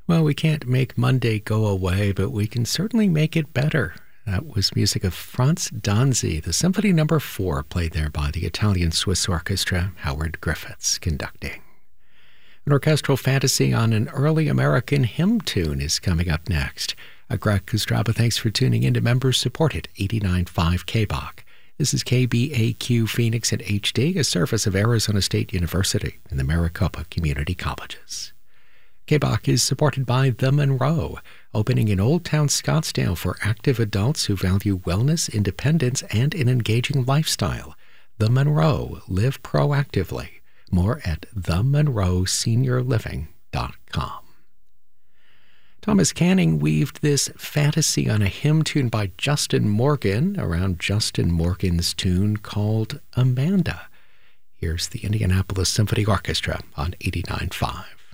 Well, we can't make Monday go away, but we can certainly make it better. That was music of Franz Danzi, the Symphony No. 4, played there by the Italian-Swiss Orchestra, Howard Griffiths conducting. An orchestral fantasy on an early American hymn tune is coming up next. Greg Kustraba, thanks for tuning in to members-supported 89.5 KBOK. This is KBAQ Phoenix in HD, a service of Arizona State University and the Maricopa Community Colleges. KBOK is supported by The Monroe, opening in Old Town Scottsdale for active adults who value wellness, independence, and an engaging lifestyle. The Monroe, live proactively. More at themonroeseniorliving.com. Thomas Canning weaved this fantasy on a hymn tune by Justin Morgan around Justin Morgan's tune called Amanda. Here's the Indianapolis Symphony Orchestra on 89.5.